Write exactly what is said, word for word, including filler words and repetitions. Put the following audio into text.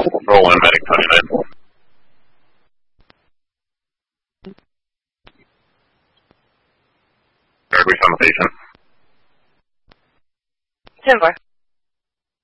Roll one, medic twenty-nine. Third, we found the patient. ten four.